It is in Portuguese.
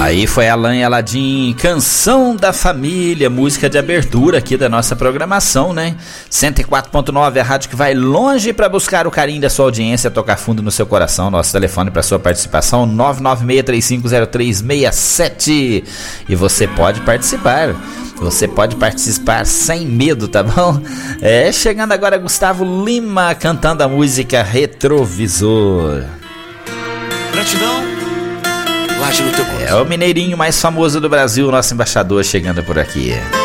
Aí foi Alan e Aladim, Canção da Família, música de abertura aqui da nossa programação, né? 104.9, a rádio que vai longe para buscar o carinho da sua audiência, tocar fundo no seu coração. Nosso telefone para sua participação, 996350367. E você pode participar. Você pode participar sem medo, tá bom? Chegando agora Gustavo Lima cantando a música Retrovisor. Gratidão. Guarde no teu coração. É o mineirinho mais famoso do Brasil, nosso embaixador chegando por aqui.